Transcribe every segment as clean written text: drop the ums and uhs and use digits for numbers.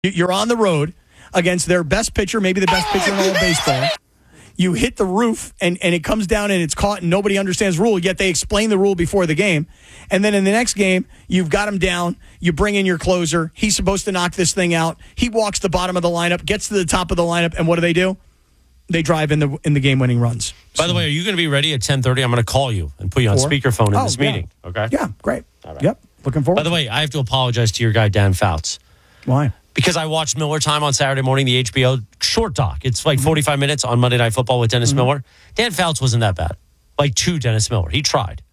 You're on the road against their best pitcher, maybe the best pitcher in all of baseball. You hit the roof, and it comes down, and it's caught, and nobody understands the rule, yet they explain the rule before the game. And then in the next game, you've got him down. You bring in your closer. He's supposed to knock this thing out. He walks the bottom of the lineup, gets to the top of the lineup, and what do? They drive in the game-winning runs. By the way, are you going to be ready at 10:30? I'm going to call you and put you on speakerphone in this meeting. Okay? Yeah, great. All right. Yep, looking forward. By the way, I have to apologize to your guy, Dan Fouts. Why? Because I watched Miller Time on Saturday morning, the HBO short doc. It's like 45 minutes on Monday Night Football with Dennis Miller. Dan Fouts wasn't that bad. Like to Dennis Miller. He tried.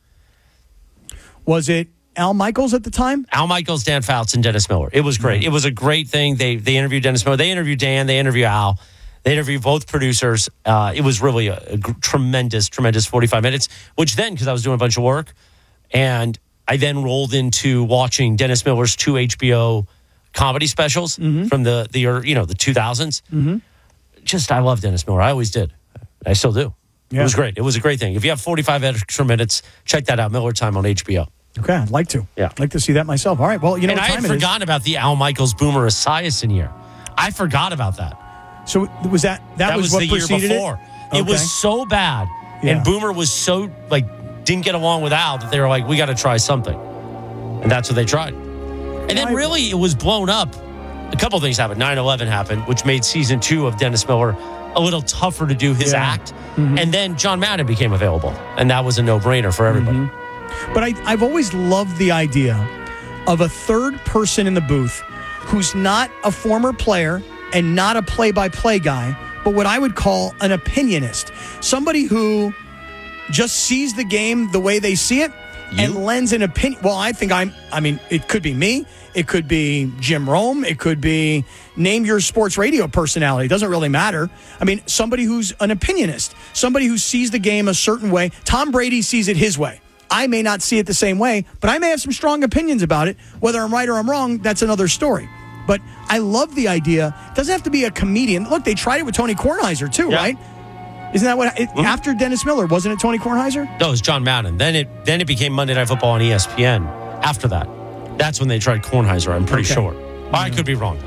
Was it Al Michaels at the time? Al Michaels, Dan Fouts, and Dennis Miller. It was great. It was a great thing. They interviewed Dennis Miller. They interviewed Dan. They interviewed Al. They interviewed both producers. It was really a tremendous 45 minutes, which then, because I was doing a bunch of work, and I then rolled into watching Dennis Miller's 2 HBO comedy specials from the 2000s. Just, I love Dennis Miller. I always did. I still do. Yeah. It was great. It was a great thing. If you have 45 extra minutes, check that out. Miller Time on HBO. Okay, I'd like to. Yeah. I'd like to see that myself. All right, well, And I had forgotten about the Al Michaels Boomer Esiason year. I forgot about that. So was that was what the year preceded before. It was so bad. Yeah. And Boomer was so, didn't get along with Al that they were like, we got to try something. And that's what they tried. And then really it was blown up. A couple things happened. 9/11 happened, which made season 2 of Dennis Miller a little tougher to do his act. And then John Madden became available. And that was a no-brainer for everybody. But I've always loved the idea of a third person in the booth who's not a former player and not a play-by-play guy, but what I would call an opinionist. Somebody who just sees the game the way they see it and lends an opinion. Well, I think it could be me. It could be Jim Rome. It could be name your sports radio personality. It doesn't really matter. I mean, somebody who's an opinionist, somebody who sees the game a certain way. Tom Brady sees it his way. I may not see it the same way, but I may have some strong opinions about it. Whether I'm right or I'm wrong, that's another story. But I love the idea. It doesn't have to be a comedian. Look, they tried it with Tony Kornheiser too, right? Isn't that what after Dennis Miller, wasn't it Tony Kornheiser? No, it was John Madden. Then it became Monday Night Football on ESPN. After that, that's when they tried Kornheiser. I'm pretty sure. I could be wrong.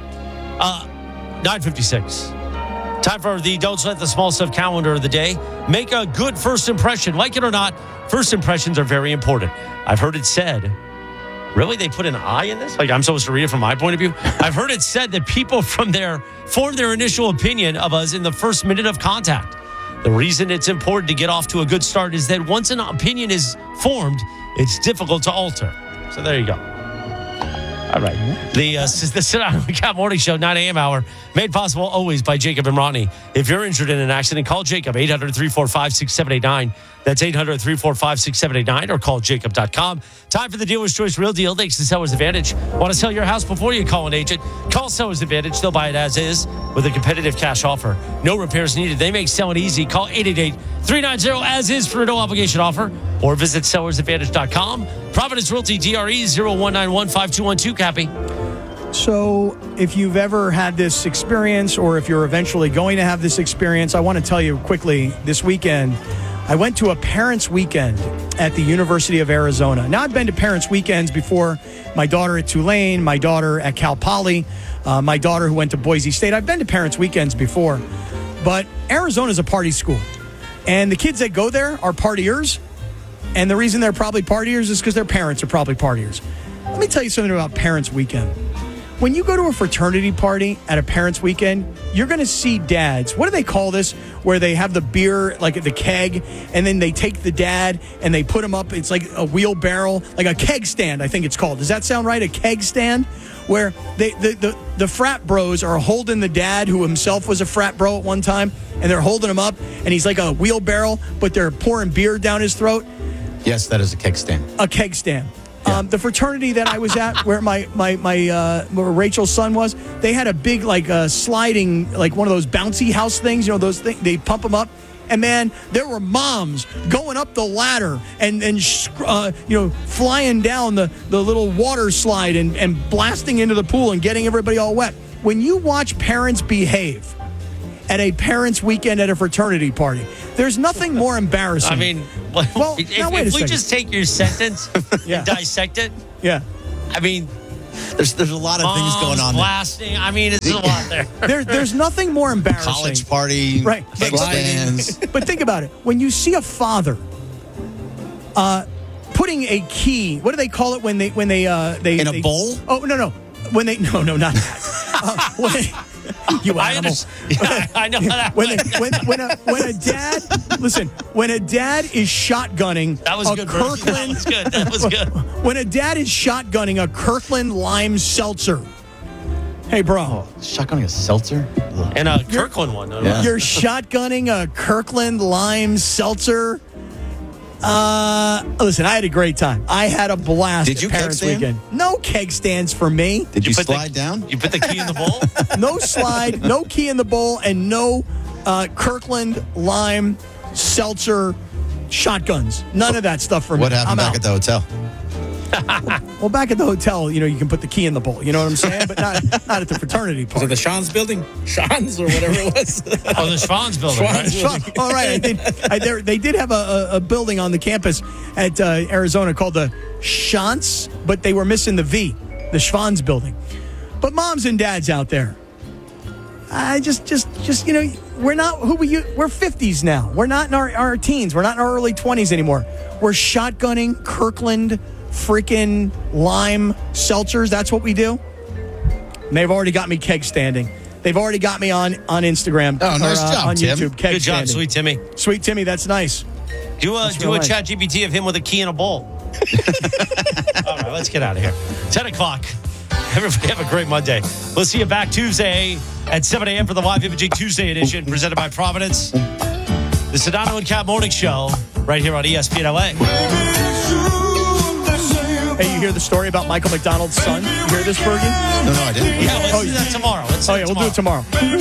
9:56. Time for the Don't Sweat the Small Stuff calendar of the day. Make a good first impression. Like it or not, first impressions are very important. I've heard it said. Really? They put an I in this? Like I'm supposed to read it from my point of view? I've heard it said that people form their initial opinion of us in the first minute of contact. The reason it's important to get off to a good start is that once an opinion is formed, it's difficult to alter. So there you go. All right. The Sit Down and Recap Morning Show, 9 a.m. hour, made possible always by Jacob and Rodney. If you're injured in an accident, call Jacob, 800-345-6789. That's 800-345-6789 or call jacob.com. Time for the Dealer's Choice Real Deal. Thanks to Seller's Advantage. Want to sell your house before you call an agent? Call Seller's Advantage. They'll buy it as is with a competitive cash offer. No repairs needed. They make selling easy. Call 888-390-AS-IS for a no-obligation offer or visit sellersadvantage.com. Providence Realty, DRE 0191-5212. Cappy. So if you've ever had this experience or if you're eventually going to have this experience, I want to tell you quickly, this weekend, I went to a parents' weekend at the University of Arizona. Now, I've been to parents' weekends before. My daughter at Tulane, my daughter at Cal Poly, my daughter who went to Boise State. I've been to parents' weekends before. But Arizona's a party school. And the kids that go there are partiers. And the reason they're probably partiers is because their parents are probably partiers. Let me tell you something about parents' weekend. When you go to a fraternity party at a parents' weekend, you're going to see dads. What do they call this? Where they have the beer, like at the keg, and then they take the dad and they put him up. It's like a wheelbarrow, like a keg stand, I think it's called. Does that sound right? A keg stand? Where the frat bros are holding the dad, who himself was a frat bro at one time, and they're holding him up, and he's like a wheelbarrow, but they're pouring beer down his throat. Yes, that is a keg stand. A keg stand. Yeah. The fraternity that I was at, where where Rachel's son was, they had a big sliding, like one of those bouncy house things. You know those things, they pump them up, and man, there were moms going up the ladder and flying down the little water slide and blasting into the pool and getting everybody all wet. When you watch parents behave at a parents' weekend at a fraternity party, there's nothing more embarrassing. I mean, well, if we just take your sentence and dissect it, yeah. I mean, There's a lot of things going on there. Blasting. I mean, it's a lot there. There's nothing more embarrassing. College party, Right. keg stands. But think about it. When you see a father putting a key, what do they call it when they In a bowl? Oh, no. When they no, not that. You animal. I know that. When a dad when a dad is shotgunning That was a good. Kirkland. That was good. That was good. when a dad is shotgunning a Kirkland lime seltzer. Hey, bro. Shotgunning a seltzer? Ugh. And a Kirkland one. Yeah. You're shotgunning a Kirkland lime seltzer. Listen, I had a great time. I had a blast. Did you at Parents keg stand? Weekend. No keg stands for me. Did you put the- slide down? You put the key in the bowl? No slide, no key in the bowl, and no Kirkland lime seltzer shotguns. None of that stuff for me. What happened I'm back out. at the hotel? Well, back at the hotel, you can put the key in the bowl. You know what I'm saying? But not at the fraternity Was it party. the Sean's building? Sean's or whatever it was. Oh, the Schwann's building, right? Schwann's. All right. They did have a building on the campus at Arizona called the Schwann's, but they were missing the V, the Schwann's building. But moms and dads out there, I just we're not who we're 50s now. We're not in our teens. We're not in our early 20s anymore. We're shotgunning Kirkland freaking lime seltzers. That's what we do. And they've already got me keg standing. They've already got me on Instagram. Oh, nice job, on Tim. YouTube. Keg Good job, standing. Sweet Timmy. Sweet Timmy, that's nice. Do a real nice. chat GPT of him with a key in a bowl. All right, let's get out of here. 10 o'clock. Everybody have a great Monday. We'll see you back Tuesday at 7 a.m. for the Live Imaging Tuesday edition presented by Providence. The Sedano and Cat Morning Show right here on ESPN LA. Hey, you hear the story about Michael McDonald's son? You hear this, Bergen? No, I didn't. Yeah, let's do that tomorrow. Oh, yeah, we'll do it tomorrow.